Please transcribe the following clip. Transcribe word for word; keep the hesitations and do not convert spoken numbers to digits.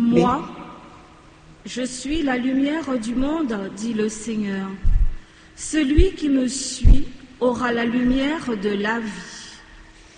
Moi, je suis la lumière du monde, dit le Seigneur. Celui qui me suit aura la lumière de la vie.